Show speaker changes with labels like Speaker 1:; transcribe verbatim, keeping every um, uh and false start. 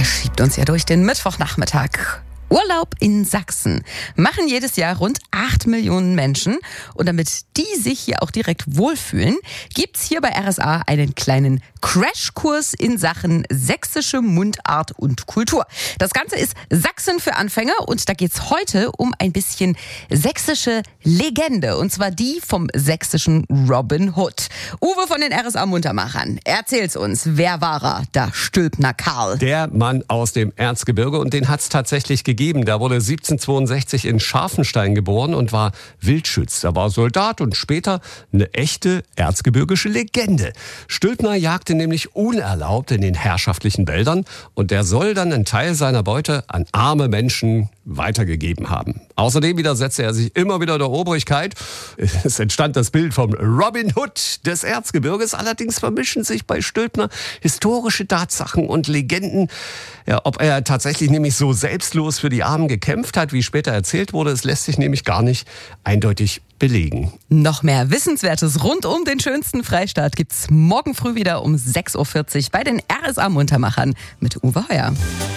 Speaker 1: schiebt uns ja durch den Mittwochnachmittag. Urlaub in Sachsen machen jedes Jahr rund acht Millionen Menschen. Und damit die sich hier auch direkt wohlfühlen, gibt's hier bei R S A einen kleinen Crashkurs in Sachen sächsische Mundart und Kultur. Das Ganze ist Sachsen für Anfänger und da geht's heute um ein bisschen sächsische Legende. Und zwar die vom sächsischen Robin Hood. Uwe von den R S A-Muntermachern, erzähl's uns. Wer war er, der Stülpner Karl?
Speaker 2: Der Mann aus dem Erzgebirge, und den hat's tatsächlich gegeben. Der wurde siebzehnhundertzweiundsechzig in Scharfenstein geboren und war Wildschütz. Er war Soldat und später eine echte erzgebirgische Legende. Stülpner jagte nämlich unerlaubt in den herrschaftlichen Wäldern und der soll dann einen Teil seiner Beute an arme Menschen weitergegeben haben. Außerdem widersetzte er sich immer wieder der Obrigkeit. Es entstand das Bild vom Robin Hood des Erzgebirges. Allerdings vermischen sich bei Stülpner historische Tatsachen und Legenden. Ja, ob er tatsächlich nämlich so selbstlos für die Armen gekämpft hat, wie später erzählt wurde, es lässt sich nämlich gar nicht eindeutig belegen.
Speaker 1: Noch mehr Wissenswertes rund um den schönsten Freistaat gibt's morgen früh wieder um sechs Uhr vierzig bei den R S A-Muntermachern mit Uwe Heuer.